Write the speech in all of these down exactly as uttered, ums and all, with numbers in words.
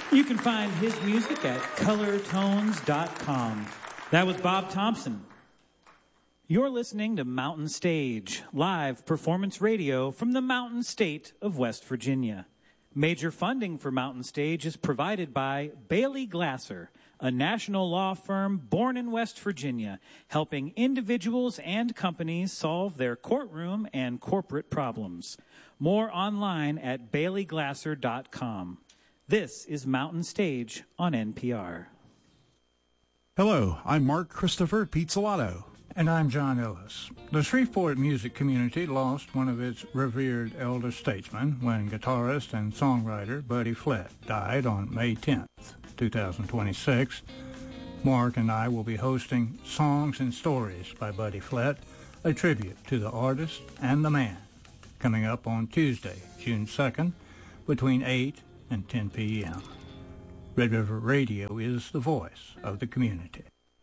You can find his music at color tones dot com. That was Bob Thompson. You're listening to Mountain Stage, live performance radio from the Mountain State of West Virginia. Major funding for Mountain Stage is provided by Bailey Glasser, a national law firm born in West Virginia, helping individuals and companies solve their courtroom and corporate problems. More online at bailey glasser dot com. This is Mountain Stage on N P R. Hello, I'm Mark Christopher Pizzolatto. And I'm John Ellis. The Shreveport music community lost one of its revered elder statesmen when guitarist and songwriter Buddy Flett died on May tenth, twenty twenty-six. Mark and I will be hosting Songs and Stories by Buddy Flett, a tribute to the artist and the man, coming up on Tuesday, June second, between eight and ten p.m. Red River Radio is the voice of the community.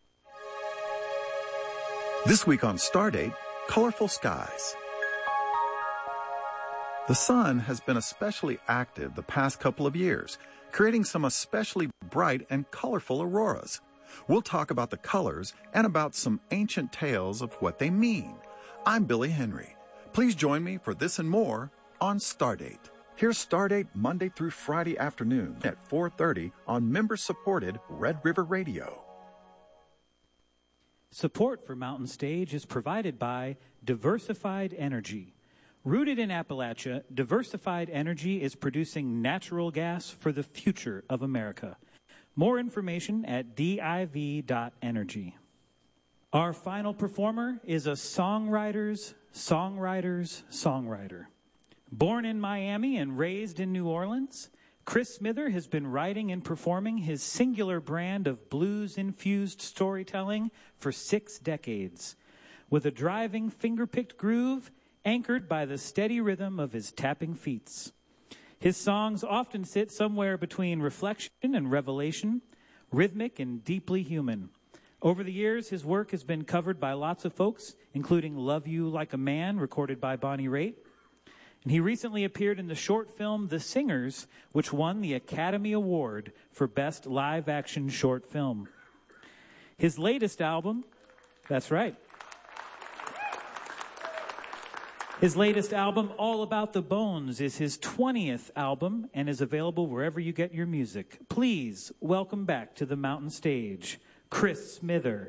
This week on Stardate, colorful skies. The sun has been especially active the past couple of years, creating some especially bright and colorful auroras. We'll talk about the colors and about some ancient tales of what they mean. I'm Billy Henry. Please join me for this and more on Stardate. Here's Stardate Monday through Friday afternoon at four thirty on member-supported Red River Radio. Support for Mountain Stage is provided by Diversified Energy. Rooted in Appalachia, Diversified Energy is producing natural gas for the future of America. More information at div dot energy. Our final performer is a songwriter's songwriter's songwriter. Born in Miami and raised in New Orleans, Chris Smither has been writing and performing his singular brand of blues-infused storytelling for six decades, with a driving, finger-picked groove anchored by the steady rhythm of his tapping feet. His songs often sit somewhere between reflection and revelation, rhythmic and deeply human. Over the years, his work has been covered by lots of folks, including Love You Like a Man, recorded by Bonnie Raitt. And he recently appeared in the short film The Singers, which won the Academy Award for Best Live-Action Short Film. His latest album, that's right. His latest album, All About the Bones, is his twentieth album and is available wherever you get your music. Please welcome back to the Mountain Stage, Chris Smither.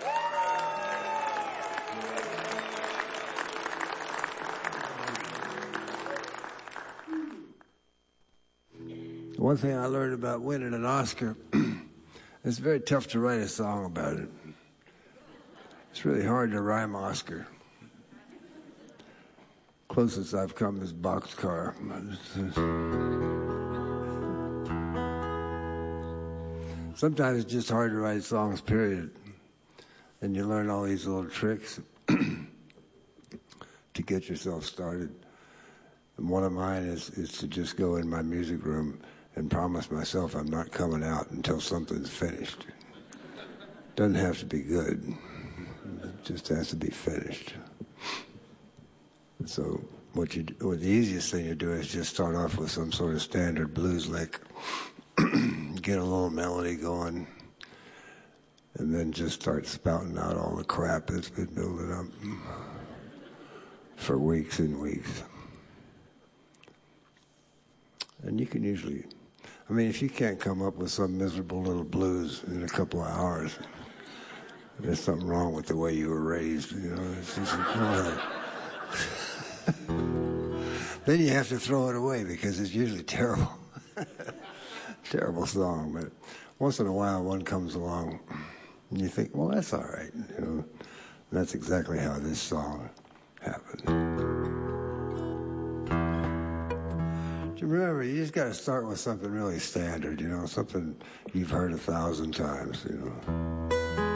One thing I learned about winning an Oscar, it's very tough to write a song about it. It's really hard to rhyme Oscar. Closest I've come is boxcar. Sometimes it's just hard to write songs, period. And you learn all these little tricks to get yourself started. And one of mine is, is to just go in my music room and promise myself I'm not coming out until something's finished. Doesn't have to be good. It just has to be finished. So what you do, what the easiest thing to do is just start off with some sort of standard blues lick, get a little melody going, and then just start spouting out all the crap that's been building up for weeks and weeks. And you can usually, I mean, if you can't come up with some miserable little blues in a couple of hours, there's something wrong with the way you were raised, you know. It's just, then you have to throw it away because it's usually terrible. Terrible song, but once in a while one comes along and you think, well, that's all right, you know. And that's exactly how this song happened. Remember, you just got to start with something really standard, you know, something you've heard a thousand times, you know.